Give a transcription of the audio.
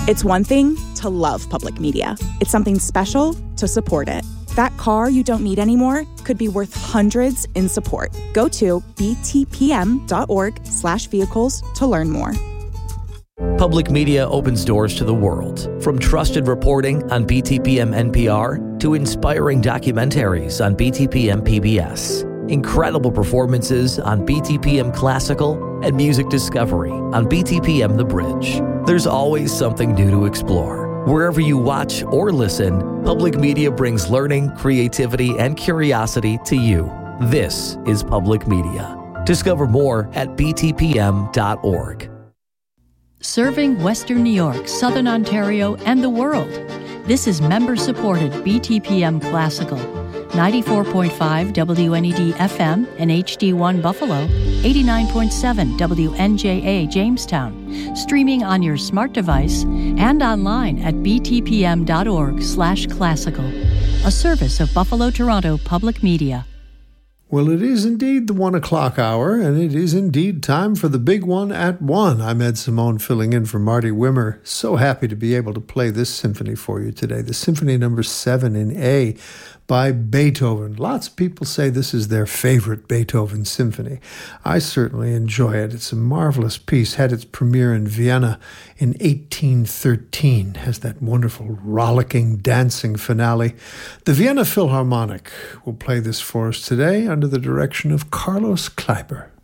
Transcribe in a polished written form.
It's one thing to love public media. It's something special to support it. That car you don't need anymore could be worth hundreds in support. Go to btpm.org/vehicles to learn more. Public media opens doors to the world, from trusted reporting on BTPM NPR to inspiring documentaries on BTPM PBS. Incredible performances on BTPM Classical and music discovery on BTPM The Bridge. There's always something new to explore. Wherever you watch or listen, public media brings learning, creativity, and curiosity to you. This is public media. Discover more at btpm.org. Serving Western New York, Southern Ontario, and the world. This is member-supported BTPM Classical. 94.5 WNED FM and HD1 Buffalo, 89.7 WNJA Jamestown, streaming on your smart device and online at btpm.org/classical, a service of Buffalo Toronto Public Media. Well, it is indeed the 1 o'clock hour, and it is indeed time for the big one at 1. I'm Ed Simone, filling in for Marty Wimmer. So happy to be able to play this symphony for you today, the Symphony No. 7 in A by Beethoven. Lots of people say this is their favorite Beethoven symphony. I certainly enjoy it. It's a marvelous piece. Had its premiere in Vienna in 1813. Has that wonderful rollicking, dancing finale. The Vienna Philharmonic will play this for us today under the direction of Carlos Kleiber.